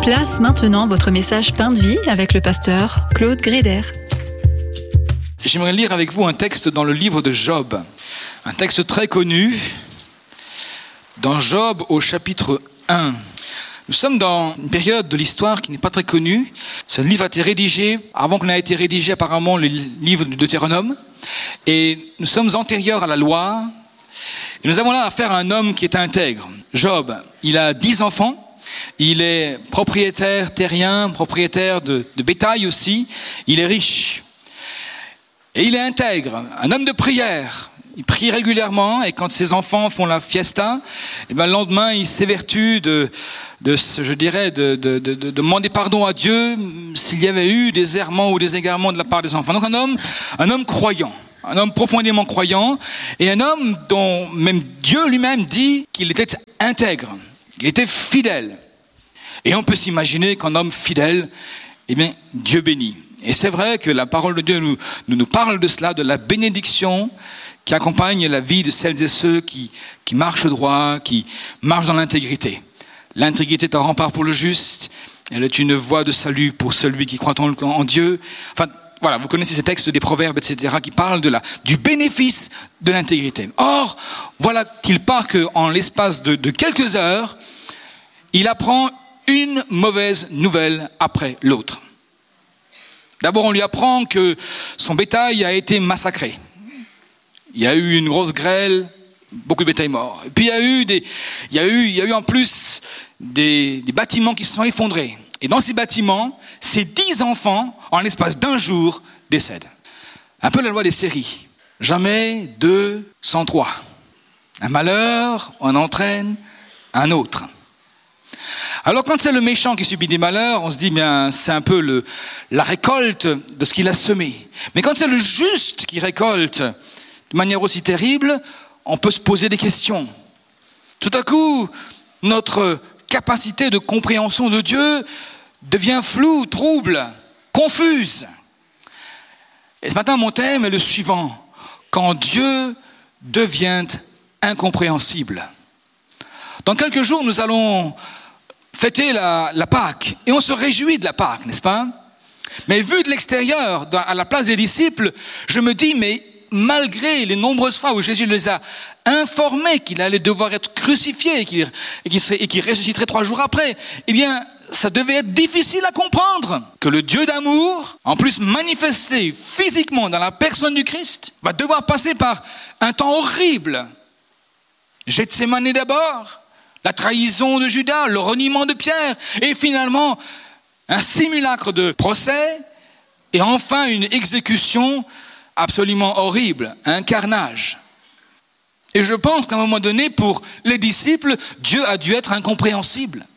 Place maintenant votre message Pain de vie avec le pasteur Claude Gréder. J'aimerais lire avec vous un texte dans le livre de Job, un texte très connu, dans Job au chapitre 1. Nous sommes dans une période de l'histoire qui n'est pas très connue. Ce livre a été rédigé avant qu'on ait été rédigé apparemment le livre du Deutéronome. Et nous sommes antérieurs à la loi. Et nous avons là affaire à un homme qui est intègre. Job, il a 10 enfants. Il est propriétaire terrien, propriétaire de bétail aussi. Il est riche. Et il est intègre, un homme de prière. Il prie régulièrement et quand ses enfants font la fiesta, le lendemain il s'évertue de demander pardon à Dieu s'il y avait eu des errements ou des égarements de la part des enfants. Donc un homme croyant, un homme profondément croyant et un homme dont même Dieu lui-même dit qu'il était intègre, qu'il était fidèle. Et on peut s'imaginer qu'un homme fidèle, Dieu bénit. Et c'est vrai que la parole de Dieu nous parle de cela, de la bénédiction qui accompagne la vie de celles et ceux qui marchent droit, qui marchent dans l'intégrité. L'intégrité est un rempart pour le juste, elle est une voie de salut pour celui qui croit en Dieu. Enfin, voilà, vous connaissez ces textes des proverbes, etc., qui parlent du bénéfice de l'intégrité. Or, voilà qu'il part qu'en l'espace de quelques heures, il apprend une mauvaise nouvelle après l'autre. D'abord, on lui apprend que son bétail a été massacré. Il y a eu une grosse grêle, beaucoup de bétail mort. Et puis il y a eu en plus des bâtiments qui se sont effondrés. Et dans ces bâtiments, ces 10 enfants, en l'espace d'un jour, décèdent. Un peu la loi des séries. Jamais 2 sans 3. Un malheur en entraîne un autre. Alors quand c'est le méchant qui subit des malheurs, on se dit c'est un peu la récolte de ce qu'il a semé. Mais quand c'est le juste qui récolte de manière aussi terrible, on peut se poser des questions. Tout à coup, notre capacité de compréhension de Dieu devient floue, trouble, confuse. Et ce matin, mon thème est le suivant. Quand Dieu devient incompréhensible. Dans quelques jours, nous allons fêter la Pâque. Et on se réjouit de la Pâque, n'est-ce pas? Mais vu de l'extérieur, à la place des disciples, je me dis, mais malgré les nombreuses fois où Jésus les a informés qu'il allait devoir être crucifié et qu'il ressusciterait 3 jours après, ça devait être difficile à comprendre que le Dieu d'amour, en plus manifesté physiquement dans la personne du Christ, va devoir passer par un temps horrible. Gethsémani d'abord, la trahison de Judas, le reniement de Pierre, et finalement un simulacre de procès, et enfin une exécution absolument horrible, un carnage. Et je pense qu'à un moment donné, pour les disciples, Dieu a dû être incompréhensible.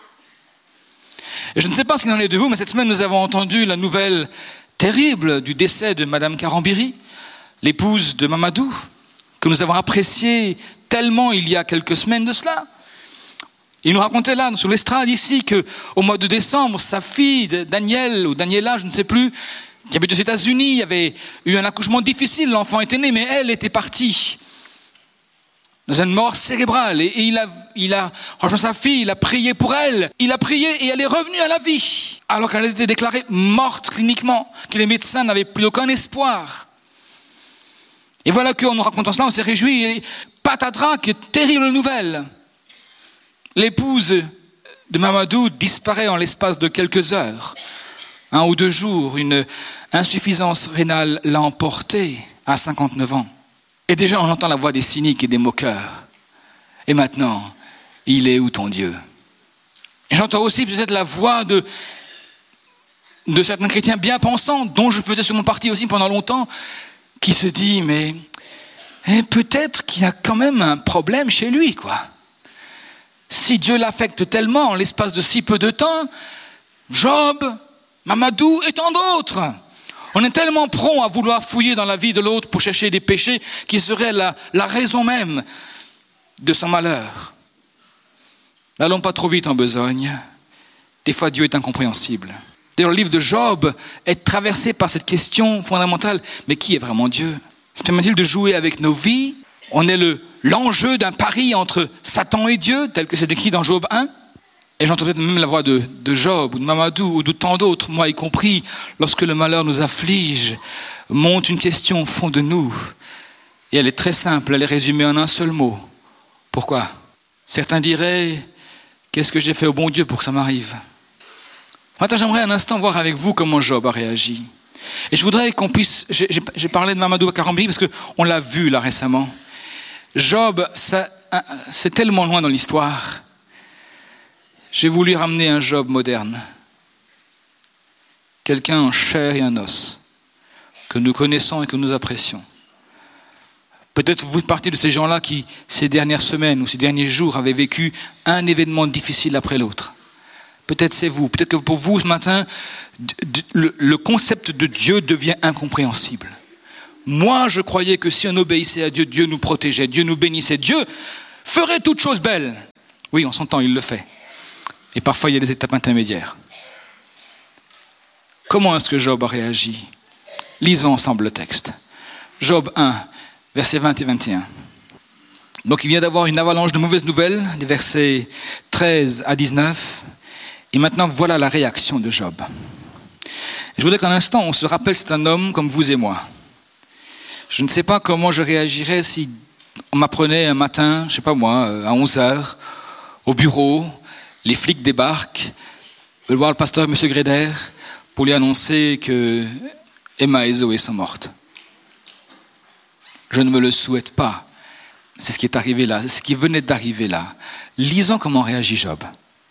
Et je ne sais pas ce qu'il en est de vous, mais cette semaine, nous avons entendu la nouvelle terrible du décès de Madame Karambiri, l'épouse de Mamadou, que nous avons appréciée tellement il y a quelques semaines de cela. Il nous racontait là, sur l'estrade ici, qu'au mois de décembre, sa fille, Danielle, ou Daniela, je ne sais plus, qui habite aux États-Unis, il avait eu un accouchement difficile, l'enfant était né, mais elle était partie dans une mort cérébrale. Et il a rejoint sa fille, il a prié pour elle. Il a prié et elle est revenue à la vie, alors qu'elle était déclarée morte cliniquement, que les médecins n'avaient plus aucun espoir. Et voilà qu'en nous racontant cela, on s'est réjouis. Et patatras, quelle terrible nouvelle. L'épouse de Mamadou disparaît en l'espace de quelques heures. 1 ou 2 jours, une insuffisance rénale l'a emporté à 59 ans. Et déjà, on entend la voix des cyniques et des moqueurs. Et maintenant, il est où ton Dieu? Et j'entends aussi peut-être la voix de certains chrétiens bien pensants, dont je faisais sur mon parti aussi pendant longtemps, qui se dit, mais peut-être qu'il y a quand même un problème chez lui, quoi. Si Dieu l'affecte tellement en l'espace de si peu de temps, Job, Mamadou et tant d'autres, on est tellement prompt à vouloir fouiller dans la vie de l'autre pour chercher des péchés qui seraient la raison même de son malheur. N'allons pas trop vite en besogne. Des fois, Dieu est incompréhensible. D'ailleurs, le livre de Job est traversé par cette question fondamentale. Mais qui est vraiment Dieu? Se permet-il de jouer avec nos vies? On est l'enjeu d'un pari entre Satan et Dieu, tel que c'est décrit dans Job 1. Et j'entendais même la voix de Job ou de Mamadou ou de tant d'autres, moi y compris, lorsque le malheur nous afflige, monte une question au fond de nous. Et elle est très simple, elle est résumée en un seul mot. Pourquoi ? Certains diraient, qu'est-ce que j'ai fait au bon Dieu pour que ça m'arrive ? Maintenant, j'aimerais un instant voir avec vous comment Job a réagi. Et je voudrais qu'on puisse... J'ai parlé de Mamadou Karambi parce qu'on l'a vu là récemment. Job, c'est tellement loin dans l'histoire. J'ai voulu ramener un Job moderne. Quelqu'un en chair et en os, que nous connaissons et que nous apprécions. Peut-être vous faites partie de ces gens-là qui, ces dernières semaines ou ces derniers jours, avaient vécu un événement difficile après l'autre. Peut-être c'est vous. Peut-être que pour vous, ce matin, le concept de Dieu devient incompréhensible. Moi, je croyais que si on obéissait à Dieu, Dieu nous protégeait, Dieu nous bénissait, Dieu ferait toutes choses belles. Oui, en son temps, il le fait. Et parfois, il y a des étapes intermédiaires. Comment est-ce que Job a réagi ? Lisons ensemble le texte. Job 1, versets 20 et 21. Donc, il vient d'avoir une avalanche de mauvaises nouvelles, des versets 13 à 19. Et maintenant, voilà la réaction de Job. Je voudrais qu'un instant, on se rappelle que c'est un homme comme vous et moi. Je ne sais pas comment je réagirais si on m'apprenait un matin, je ne sais pas moi, à 11h, au bureau, les flics débarquent, veulent voir le pasteur M. Gréder pour lui annoncer que Emma et Zoé sont mortes. Je ne me le souhaite pas. C'est ce qui est arrivé là, c'est ce qui venait d'arriver là. Lisons comment réagit Job.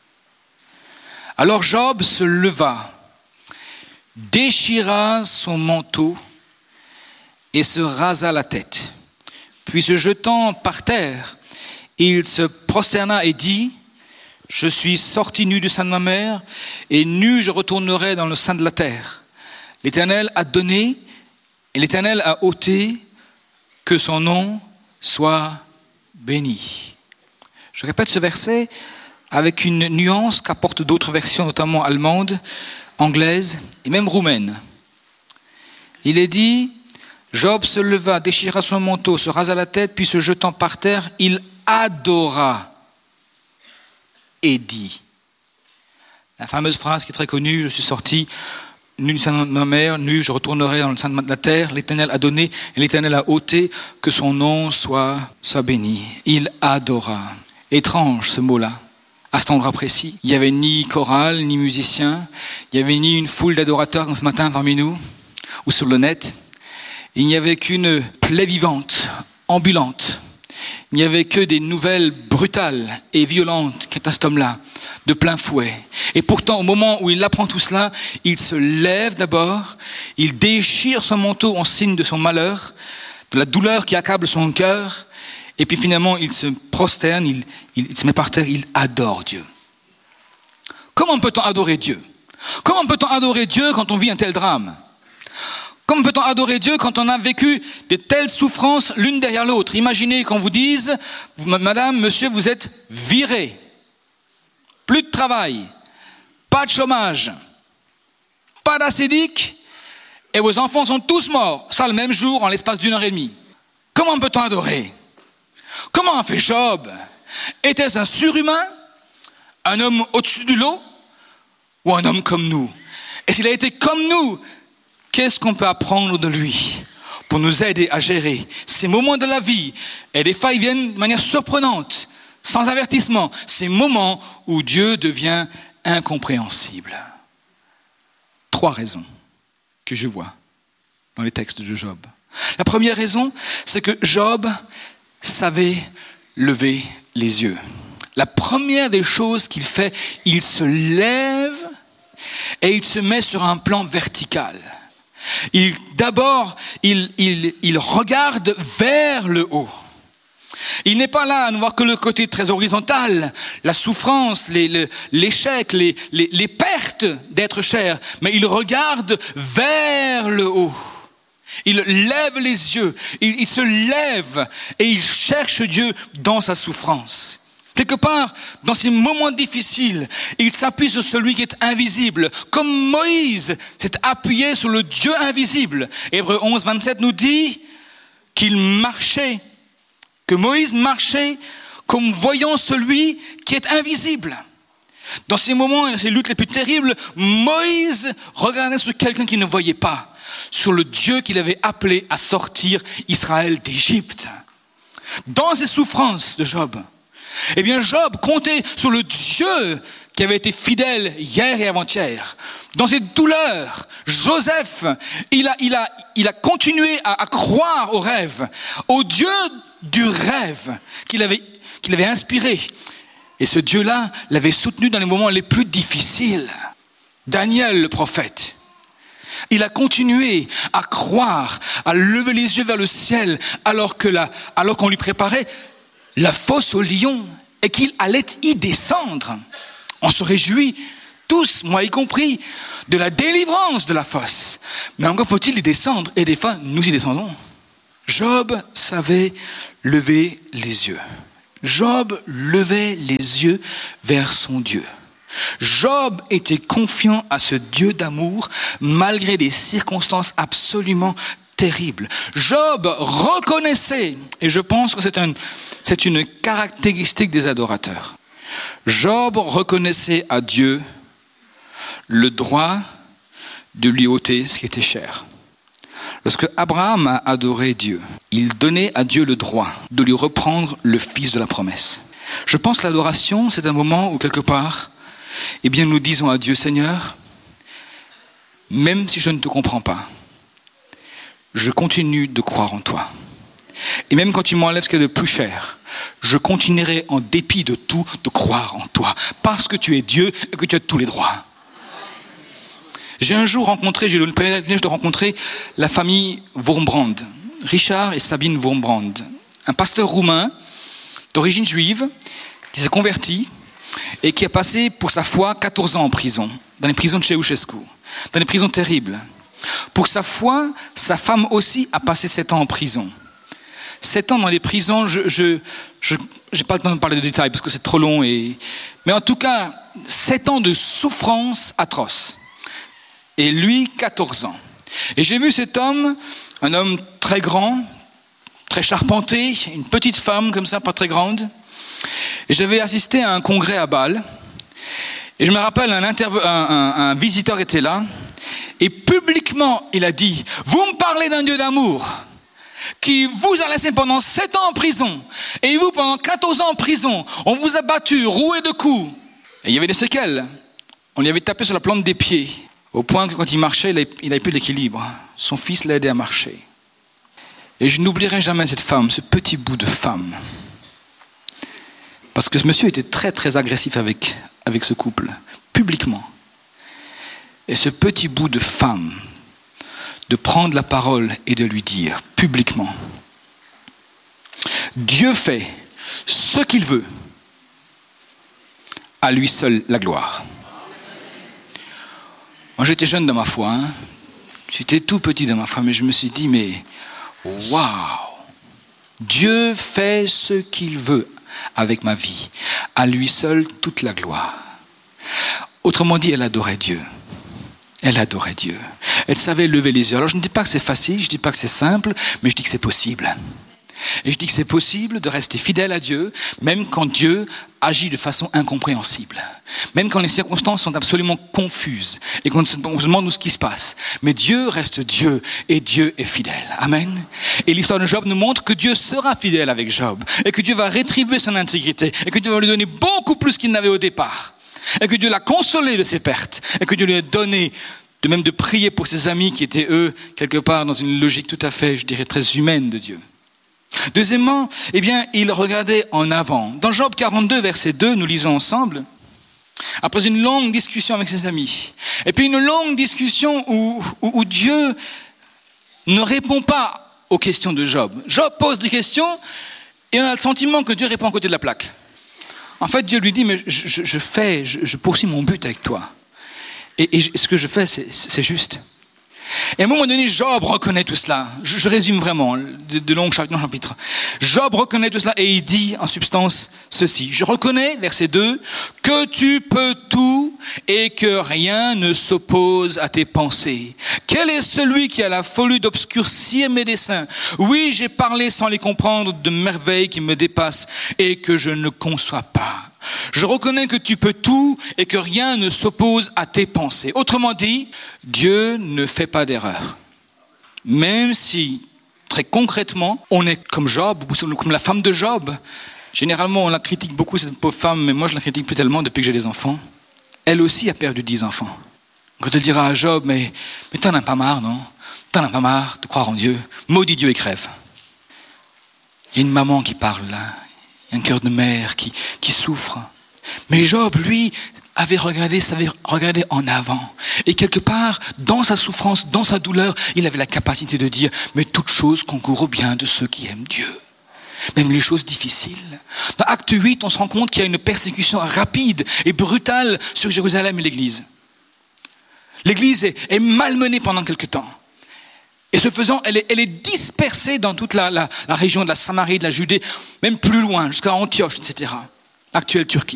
Alors Job se leva, déchira son manteau et se rasa la tête. Puis se jetant par terre, il se prosterna et dit, « Je suis sorti nu du sein de ma mère, et nu je retournerai dans le sein de la terre. L'Éternel a donné, et l'Éternel a ôté, que son nom soit béni. » Je répète ce verset avec une nuance qu'apportent d'autres versions, notamment allemandes, anglaises et même roumaines. Il est dit, Job se leva, déchira son manteau, se rasa la tête, puis se jetant par terre, il adora et dit. La fameuse phrase qui est très connue, je suis sorti nu du sein de ma mère, nu je retournerai dans le sein de la terre, l'Éternel a donné et l'Éternel a ôté, que son nom soit béni. Il adora. Étrange ce mot-là. À cet endroit précis, il n'y avait ni chorale, ni musicien, il n'y avait ni une foule d'adorateurs comme ce matin parmi nous, ou sur le net. Il n'y avait qu'une plaie vivante, ambulante. Il n'y avait que des nouvelles brutales et violentes qu'est cet homme-là, de plein fouet. Et pourtant, au moment où il apprend tout cela, il se lève d'abord, il déchire son manteau en signe de son malheur, de la douleur qui accable son cœur, et puis finalement, il se prosterne, il se met par terre, il adore Dieu. Comment peut-on adorer Dieu ? Comment peut-on adorer Dieu quand on vit un tel drame ? Comment peut-on adorer Dieu quand on a vécu de telles souffrances l'une derrière l'autre ? Imaginez qu'on vous dise, madame, monsieur, vous êtes viré. Plus de travail, pas de chômage, pas d'acédique, et vos enfants sont tous morts. Ça le même jour, en l'espace d'1 heure et demie. Comment peut-on adorer ? Comment a fait Job ? Était-ce un surhumain ? Un homme au-dessus du lot ? Ou un homme comme nous ? Et s'il a été comme nous, qu'est-ce qu'on peut apprendre de lui pour nous aider à gérer ces moments de la vie ? Et des fois, ils viennent de manière surprenante, sans avertissement. Ces moments où Dieu devient incompréhensible. 3 raisons que je vois dans les textes de Job. La première raison, c'est que Job savait lever les yeux. La première des choses qu'il fait, il se lève et il se met sur un plan vertical. D'abord, il regarde vers le haut. Il n'est pas là à ne voir que le côté très horizontal, la souffrance, l'échec, les pertes d'être cher, mais il regarde vers le haut. Il lève les yeux, il se lève et il cherche Dieu dans sa souffrance. Quelque part, dans ces moments difficiles, il s'appuie sur celui qui est invisible. Comme Moïse s'est appuyé sur le Dieu invisible. Hébreux 11, 27 nous dit que Moïse marchait comme voyant celui qui est invisible. Dans ces moments, ces luttes les plus terribles, Moïse regardait sur quelqu'un qu'il ne voyait pas, sur le Dieu qu'il avait appelé à sortir Israël d'Égypte. Dans ces souffrances de Job, eh bien Job comptait sur le Dieu qui avait été fidèle hier et avant-hier. Dans ses douleurs, Joseph, il a continué à croire au rêve, au Dieu du rêve qu'il avait inspiré. Et ce Dieu-là l'avait soutenu dans les moments les plus difficiles. Daniel, le prophète, il a continué à croire, à lever les yeux vers le ciel, alors qu'on lui préparait la fosse au lion et qu'il allait y descendre. On se réjouit tous, moi y compris, de la délivrance de la fosse. Mais encore faut-il y descendre, et des fois, nous y descendons. Job savait lever les yeux. Job levait les yeux vers son Dieu. Job était confiant à ce Dieu d'amour, malgré des circonstances absolument terribles. Job reconnaissait, et je pense que c'est une caractéristique des adorateurs. Job reconnaissait à Dieu le droit de lui ôter ce qui était cher. Lorsque Abraham a adoré Dieu, il donnait à Dieu le droit de lui reprendre le fils de la promesse. Je pense que l'adoration, c'est un moment où quelque part, eh bien, nous disons à Dieu, Seigneur, même si je ne te comprends pas, je continue de croire en toi. Et même quand tu m'enlèves ce qui est de plus cher, je continuerai en dépit de tout de croire en toi, parce que tu es Dieu et que tu as tous les droits. J'ai un jour rencontré, j'ai eu le privilège de rencontrer la famille Wurmbrand, Richard et Sabine Wurmbrand, un pasteur roumain d'origine juive qui s'est converti et qui a passé pour sa foi 14 ans en prison, dans les prisons de Ceausescu, dans les prisons terribles. Pour sa foi, sa femme aussi a passé 7 ans en prison. 7 ans dans les prisons, je n'ai pas le temps de parler de détails parce que c'est trop long. Mais en tout cas, 7 ans de souffrance atroce. Et lui, 14 ans. Et j'ai vu cet homme, un homme très grand, très charpenté, une petite femme comme ça, pas très grande. Et j'avais assisté à un congrès à Bâle. Et je me rappelle, un visiteur était là. Et publiquement, il a dit, vous me parlez d'un Dieu d'amour qui vous a laissé pendant 7 ans en prison. Et vous, pendant 14 ans en prison, on vous a battu, roué de coups. Et il y avait des séquelles. On lui avait tapé sur la plante des pieds, au point que quand il marchait, il n'avait plus d'équilibre. Son fils l'a aidé à marcher. Et je n'oublierai jamais cette femme, ce petit bout de femme. Parce que ce monsieur était très très agressif avec ce couple, publiquement. Et ce petit bout de femme, de prendre la parole et de lui dire publiquement, Dieu fait ce qu'il veut, à lui seul la gloire. Moi j'étais jeune dans ma foi, j'étais tout petit dans ma foi, mais je me suis dit, mais waouh, Dieu fait ce qu'il veut avec ma vie, à lui seul toute la gloire. Autrement dit, elle adorait Dieu. Elle adorait Dieu. Elle savait lever les yeux. Alors je ne dis pas que c'est facile, je ne dis pas que c'est simple, mais je dis que c'est possible. Et je dis que c'est possible de rester fidèle à Dieu, même quand Dieu agit de façon incompréhensible. Même quand les circonstances sont absolument confuses et qu'on se demande où ce qui se passe. Mais Dieu reste Dieu et Dieu est fidèle. Amen. Et l'histoire de Job nous montre que Dieu sera fidèle avec Job et que Dieu va rétribuer son intégrité et que Dieu va lui donner beaucoup plus qu'il n'avait au départ. Et que Dieu l'a consolé de ses pertes. Et que Dieu lui a donné de prier pour ses amis qui étaient eux, quelque part dans une logique tout à fait, je dirais, très humaine de Dieu. Deuxièmement, eh bien, il regardait en avant. Dans Job 42, verset 2, nous lisons ensemble, après une longue discussion avec ses amis, et puis une longue discussion où Dieu ne répond pas aux questions de Job. Job pose des questions et on a le sentiment que Dieu répond à côté de la plaque. En fait, Dieu lui dit, mais je poursuis mon but avec toi. Et ce que je fais, c'est juste. Et à un moment donné, Job reconnaît tout cela. Je résume vraiment, de longs chapitres. Job reconnaît tout cela et il dit en substance ceci. Je reconnais, verset 2, que tu peux tout et que rien ne s'oppose à tes pensées. Quel est celui qui a la folie d'obscurcir mes desseins? Oui, j'ai parlé sans les comprendre de merveilles qui me dépassent et que je ne conçois pas. Je reconnais que tu peux tout et que rien ne s'oppose à tes pensées. Autrement dit, Dieu ne fait pas d'erreur. Même si, très concrètement, on est comme Job, ou comme la femme de Job. Généralement, on la critique beaucoup, cette pauvre femme, mais moi je la critique plus tellement depuis que j'ai des enfants. Elle aussi a perdu 10 enfants. Quand elle dira à Job, mais t'en as pas marre, non? T'en as pas marre de croire en Dieu? Maudit Dieu et crève. Il y a une maman qui parle là. Il y a un cœur de mère qui souffre. Mais Job, lui, savait regarder en avant. Et quelque part, dans sa souffrance, dans sa douleur, il avait la capacité de dire, mais toute chose concourt au bien de ceux qui aiment Dieu. Même les choses difficiles. Dans Acte 8, on se rend compte qu'il y a une persécution rapide et brutale sur Jérusalem et l'Église. L'Église est malmenée pendant quelque temps. Et ce faisant, elle est dispersée dans toute la région de la Samarie, de la Judée, même plus loin, jusqu'à Antioche, etc. L'actuelle Turquie.